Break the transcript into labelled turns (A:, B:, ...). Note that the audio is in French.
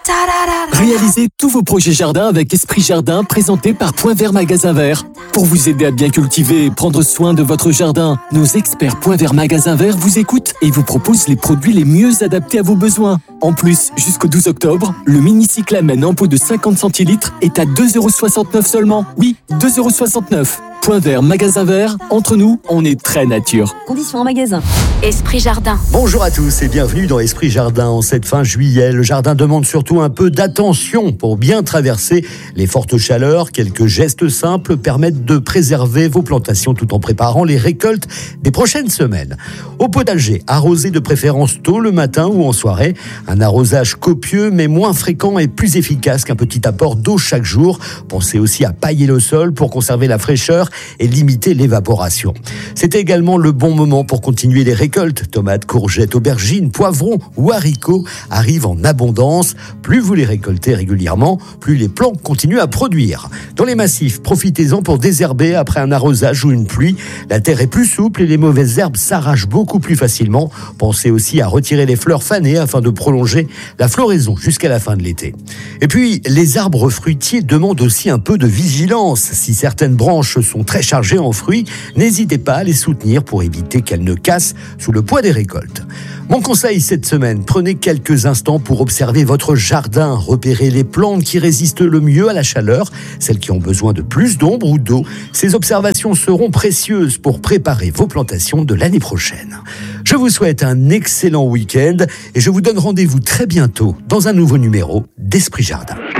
A: Réalisez tous vos projets jardin avec Esprit Jardin, présenté par Point Vert Magasin Vert. Pour vous aider à bien cultiver et prendre soin de votre jardin, nos experts Point Vert Magasin Vert vous écoutent et vous proposent les produits les mieux adaptés à vos besoins. En plus, jusqu'au 12 octobre, le mini-cyclamen en pot de 50 centilitres est à 2,69 € seulement. Oui, 2,69 €. Point Vert Magasin Vert, entre nous, on est très nature.
B: Conditions en magasin.
C: Esprit Jardin.
D: Bonjour à tous et bienvenue dans Esprit Jardin. En cette fin juillet, le jardin demande surtout un peu d'attention pour bien traverser les fortes chaleurs. Quelques gestes simples permettent de préserver vos plantations tout en préparant les récoltes des prochaines semaines. Au potager, arroser de préférence tôt le matin ou en soirée. Un arrosage copieux mais moins fréquent et plus efficace qu'un petit apport d'eau chaque jour. Pensez aussi à pailler le sol pour conserver la fraîcheur et limiter l'évaporation. C'est également le bon moment pour continuer les récoltes. Tomates, courgettes, aubergines, poivrons ou haricots arrivent en abondance. Plus vous les récoltez régulièrement, plus les plants continuent à produire. Dans les massifs, profitez-en pour désherber après un arrosage ou une pluie. La terre est plus souple et les mauvaises herbes s'arrachent beaucoup plus facilement. Pensez aussi à retirer les fleurs fanées afin de prolonger la floraison jusqu'à la fin de l'été. Et puis, les arbres fruitiers demandent aussi un peu de vigilance. Si certaines branches sont très chargées en fruits, n'hésitez pas à les soutenir pour éviter qu'elles ne cassent sous le poids des récoltes. Mon conseil cette semaine, prenez quelques instants pour observer votre jardin, repérez les plantes qui résistent le mieux à la chaleur, celles qui ont besoin de plus d'ombre ou d'eau. Ces observations seront précieuses pour préparer vos plantations de l'année prochaine. Je vous souhaite un excellent week-end et je vous donne rendez-vous très bientôt dans un nouveau numéro d'Esprit Jardin.